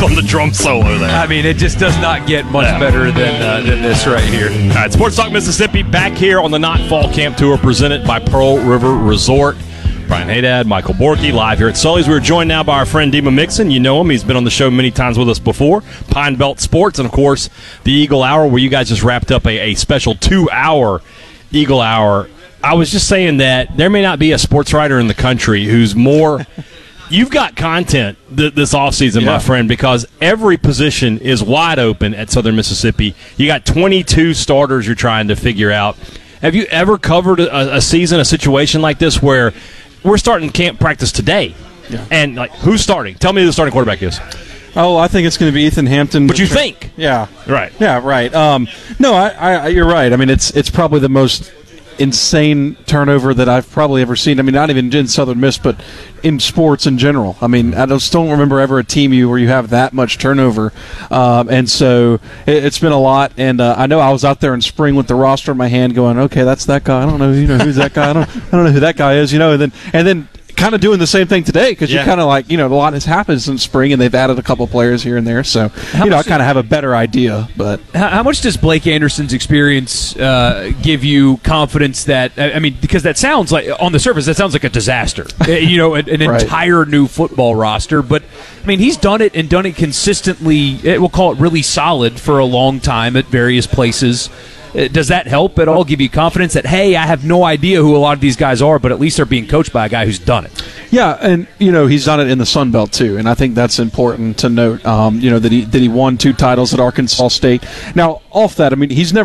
on the drum solo there. I mean, it just does not get much better than this right here. All right, Sports Talk Mississippi back here on the Not Fall Camp Tour presented by Pearl River Resort. Brian Haydad, Michael Borky, live here at Sully's. We're joined now by our friend Dima Mixon. You know him. He's been on the show many times with us before. Pine Belt Sports, and, of course, the Eagle Hour, where you guys just wrapped up a special 2-hour Eagle Hour. I was just saying that there may not be a sports writer in the country who's more – you've got content this offseason, my friend, because every position is wide open at Southern Mississippi. You got 22 starters you're trying to figure out. Have you ever covered a season, a situation like this where – we're starting camp practice today, and who's starting? Tell me who the starting quarterback is. Oh, I think it's going to be Ethan Hampton. But you think? Yeah, right. Yeah, right. No, you're right. I mean, it's probably the most insane turnover that I've probably ever seen. I mean, not even in Southern Miss, but in sports in general. I mean, I just don't remember ever a team where you have that much turnover, and so it's been a lot. And I know I was out there in spring with the roster in my hand, going, "Okay, that's that guy. I don't know, who's that guy? I don't know who that guy is, And then kind of doing the same thing today because you're kind of like, a lot has happened since spring, and they've added a couple players here and there. So I kind of have a better idea. But how much does Blake Anderson's experience give you confidence that? I mean, because that sounds like on the surface that sounds like a disaster. An entire new football roster. But I mean, he's done it and done it consistently. We'll call it really solid for a long time at various places. Does that help at all? Give you confidence that, hey, I have no idea who a lot of these guys are, but at least they're being coached by a guy who's done it. Yeah, and he's done it in the Sun Belt too, and I think that's important to note. That he won 2 titles at Arkansas State. Now, off that, I mean, he's never